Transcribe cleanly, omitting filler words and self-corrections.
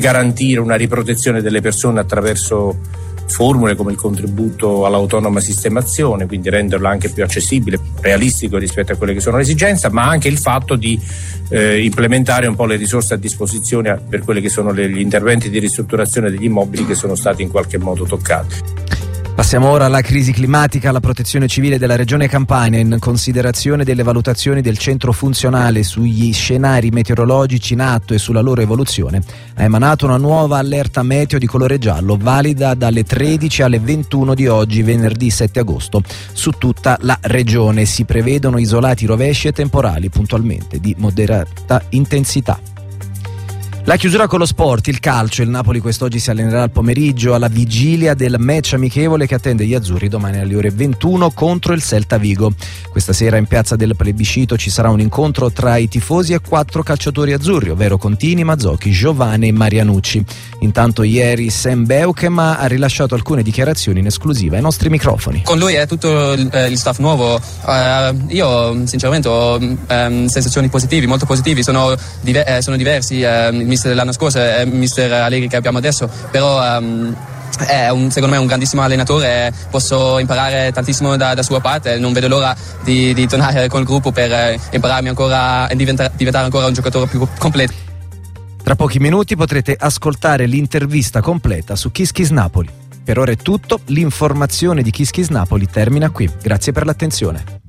garantire una riprotezione delle persone attraverso formule come il contributo all'autonoma sistemazione, quindi renderlo anche più accessibile, realistico rispetto a quelle che sono le esigenze, ma anche il fatto di implementare un po' le risorse a disposizione per quelli che sono gli interventi di ristrutturazione degli immobili che sono stati in qualche modo toccati. Passiamo ora alla crisi climatica. La Protezione Civile della Regione Campania, in considerazione delle valutazioni del centro funzionale sugli scenari meteorologici in atto e sulla loro evoluzione, ha emanato una nuova allerta meteo di colore giallo, valida dalle 13 alle 21 di oggi, venerdì 7 agosto. Su tutta la regione si prevedono isolati rovesci e temporali, puntualmente di moderata intensità. La chiusura con lo sport, il calcio. Il Napoli quest'oggi si allenerà al pomeriggio alla vigilia del match amichevole che attende gli azzurri domani alle ore 21 contro il Celta Vigo. Questa sera in piazza del Plebiscito ci sarà un incontro tra i tifosi e 4 calciatori azzurri, ovvero Contini, Mazzocchi, Giovane e Marianucci. Intanto ieri Sam Beukema ha rilasciato alcune dichiarazioni in esclusiva ai nostri microfoni. Con lui è tutto il staff nuovo. Io sinceramente ho sensazioni positive, molto positivi. Sono diversi. Il mister dell'anno scorso è il mister Allegri che abbiamo adesso, però è secondo me un grandissimo allenatore, posso imparare tantissimo da sua parte, non vedo l'ora di tornare col gruppo per impararmi ancora e diventare ancora un giocatore più completo. Tra pochi minuti potrete ascoltare l'intervista completa su Kiss Kiss Napoli. Per ora è tutto, l'informazione di Kiss Kiss Napoli termina qui. Grazie per l'attenzione.